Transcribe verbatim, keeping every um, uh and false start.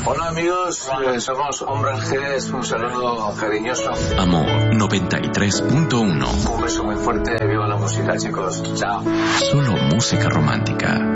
Hola amigos, eh, somos Hombres G, un saludo cariñoso. Amor noventa y tres punto uno. Un beso muy fuerte, viva la música chicos, chao. Solo música romántica.